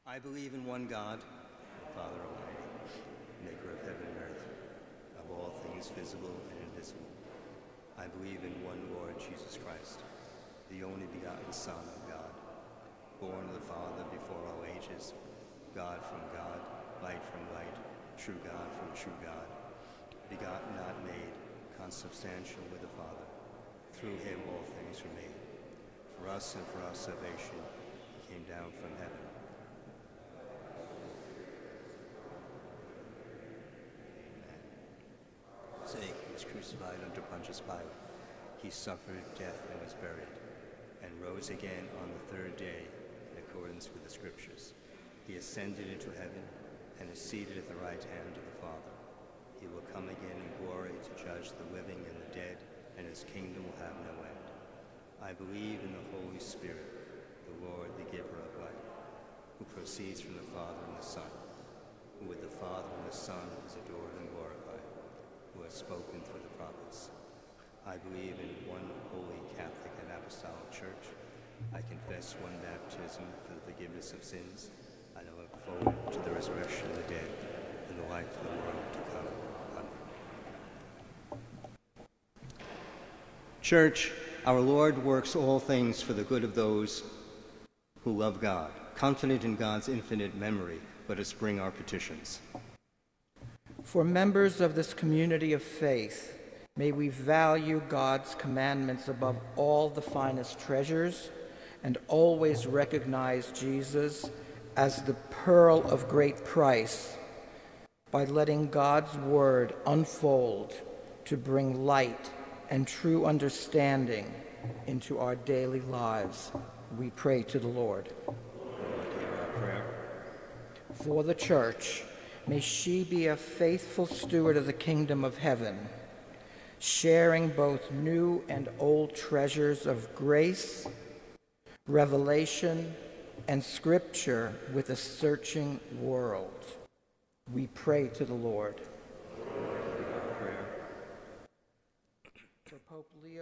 I believe in one God, Father Almighty, maker of heaven and earth, of all things visible and invisible. I believe in one Lord Jesus Christ, the only begotten Son of God, born of the Father before all ages, God from God, light from light, true God from true God, begotten, not made, consubstantial with the Father. Through him all things were made. For us and for our salvation, he came down from heaven. Saying he was crucified under Pontius Pilate, he suffered death and was buried, and rose again on the third day in accordance with the Scriptures. He ascended into heaven and is seated at the right hand of the Father. He will come again in glory to judge the living and the dead, and his kingdom will have no end. I believe in the Holy Spirit, the Lord, the giver of life, who proceeds from the Father and the Son, who with the Father and the Son is adored and glorified, who has spoken through the prophets. I believe in one holy Catholic and Apostolic Church. I confess one baptism for the forgiveness of sins, and I look forward to the resurrection of the dead and the life of the world to come. Amen. Church, our Lord works all things for the good of those who love God. Confident in God's infinite memory, let us bring our petitions. For members of this community of faith, may we value God's commandments above all the finest treasures and always recognize Jesus as the pearl of great price by letting God's word unfold to bring light and true understanding into our daily lives. We pray to the Lord. Lord, hear our prayer. For the Church, may she be a faithful steward of the kingdom of heaven, sharing both new and old treasures of grace, revelation, and scripture with a searching world. We pray to the Lord. Lord, hear our prayer. For Pope Leo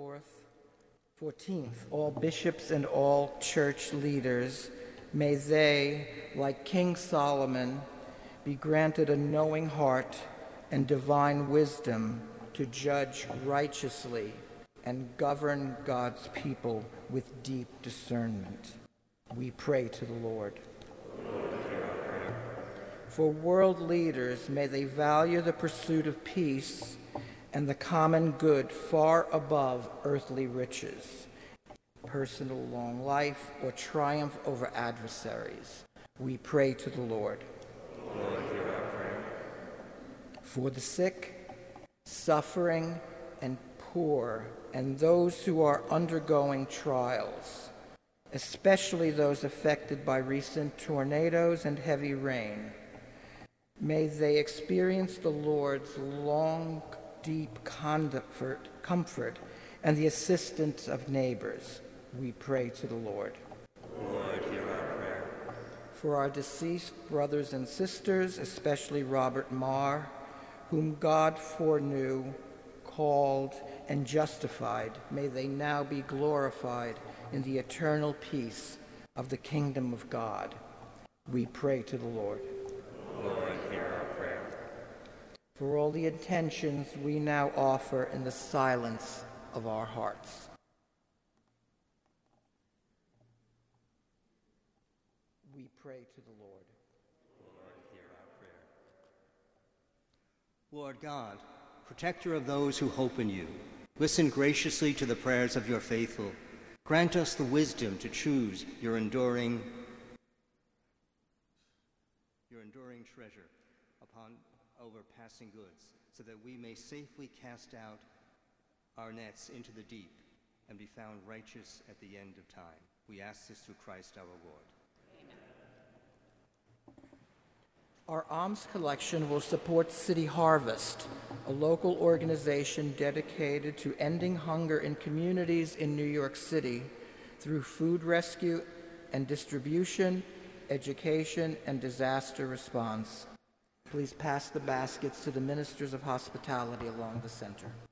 XIV, all bishops and all church leaders, may they, like King Solomon, be granted a knowing heart and divine wisdom to judge righteously and govern God's people with deep discernment. We pray to the Lord. Lord, hear our prayer. For world leaders, may they value the pursuit of peace and the common good far above earthly riches, personal long life, or triumph over adversaries. We pray to the Lord. Lord, hear our prayer. For the sick, suffering, and poor, and those who are undergoing trials, especially those affected by recent tornadoes and heavy rain, may they experience the Lord's long, deep comfort and the assistance of neighbors. We pray to the Lord. Lord, hear our prayer. For our deceased brothers and sisters, especially Robert Marr, whom God foreknew, called, and justified, may they now be glorified in the eternal peace of the kingdom of God. We pray to the Lord. Lord, hear our prayer. For all the intentions we now offer in the silence of our hearts. We pray to the Lord. Lord, hear our prayer. Lord God, protector of those who hope in you, listen graciously to the prayers of your faithful. Grant us the wisdom to choose your enduring treasure over passing goods, so that we may safely cast out our nets into the deep and be found righteous at the end of time. We ask this through Christ our Lord. Our alms collection will support City Harvest, a local organization dedicated to ending hunger in communities in New York City through food rescue and distribution, education, and disaster response. Please pass the baskets to the ministers of hospitality along the center.